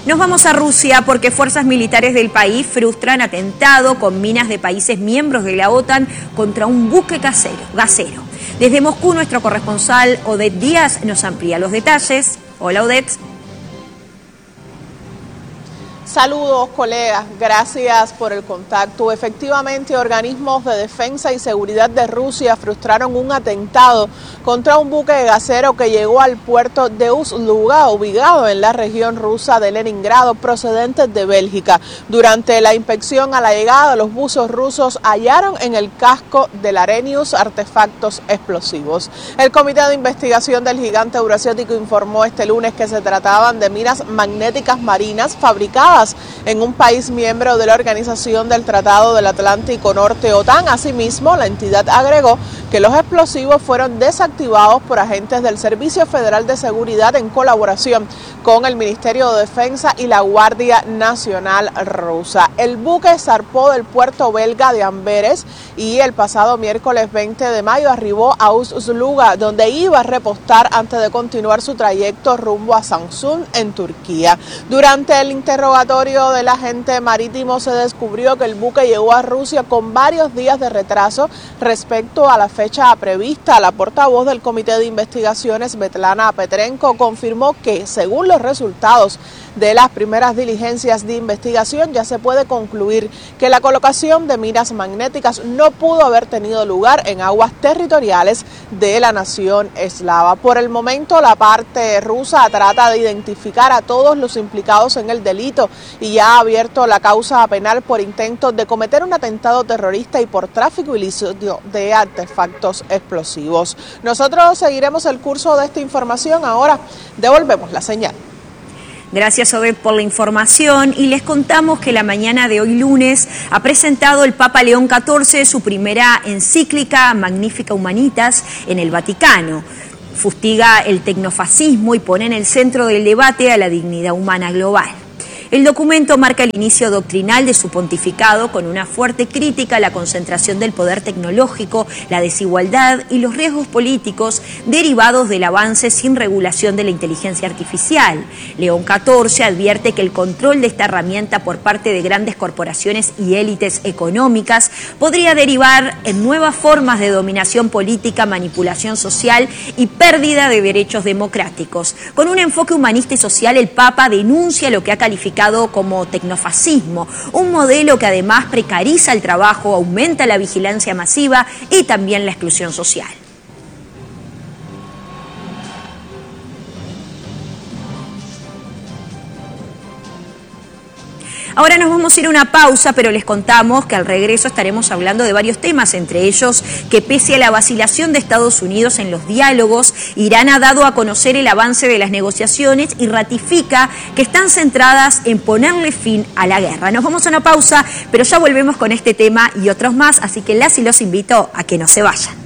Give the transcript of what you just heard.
Nos vamos a Rusia porque fuerzas militares del país frustran atentado con minas de países miembros de la OTAN contra un buque gasero. Desde Moscú, nuestro corresponsal Odette Díaz nos amplía los detalles. Hola, Odette. Saludos, colegas. Gracias por el contacto. Efectivamente, organismos de defensa y seguridad de Rusia frustraron un atentado contra un buque gasero que llegó al puerto de Ust-Luga, ubicado en la región rusa de Leningrado, procedente de Bélgica. Durante la inspección a la llegada, los buzos rusos hallaron en el casco del Arrhenius artefactos explosivos. El Comité de Investigación del Gigante Euroasiático informó este lunes que se trataban de minas magnéticas marinas fabricadas en un país miembro de la Organización del Tratado del Atlántico Norte, OTAN. Asimismo, la entidad agregó que los explosivos fueron desactivados por agentes del Servicio Federal de Seguridad en colaboración con el Ministerio de Defensa y la Guardia Nacional rusa. El buque zarpó del puerto belga de Amberes y el pasado miércoles 20 de mayo arribó a Ust-Luga, donde iba a repostar antes de continuar su trayecto rumbo a Samsun, en Turquía. Durante el interrogatorio del agente marítimo se descubrió que el buque llegó a Rusia con varios días de retraso respecto a la fecha prevista. La portavoz del Comité de Investigaciones, Svetlana Petrenko, confirmó que, según los resultados de las primeras diligencias de investigación, ya se puede concluir que la colocación de minas magnéticas no pudo haber tenido lugar en aguas territoriales de la nación eslava. Por el momento, la parte rusa trata de identificar a todos los implicados en el delito y ya ha abierto la causa penal por intento de cometer un atentado terrorista y por tráfico ilícito de artefactos explosivos. Nosotros seguiremos el curso de esta información. Ahora devolvemos la señal. Gracias, Odette, por la información, y les contamos que la mañana de hoy lunes ha presentado el Papa León XIV su primera encíclica Magnificat Humanitas en el Vaticano. Fustiga el tecnofascismo y pone en el centro del debate a la dignidad humana global. El documento marca el inicio doctrinal de su pontificado con una fuerte crítica a la concentración del poder tecnológico, la desigualdad y los riesgos políticos derivados del avance sin regulación de la inteligencia artificial. León XIV advierte que el control de esta herramienta por parte de grandes corporaciones y élites económicas podría derivar en nuevas formas de dominación política, manipulación social y pérdida de derechos democráticos. Con un enfoque humanista y social, el Papa denuncia lo que ha calificado como tecnofascismo, un modelo que además precariza el trabajo, aumenta la vigilancia masiva y también la exclusión social. Ahora nos vamos a ir a una pausa, pero les contamos que al regreso estaremos hablando de varios temas, entre ellos que pese a la vacilación de Estados Unidos en los diálogos, Irán ha dado a conocer el avance de las negociaciones y ratifica que están centradas en ponerle fin a la guerra. Nos vamos a una pausa, pero ya volvemos con este tema y otros más, así que las y los invito a que no se vayan.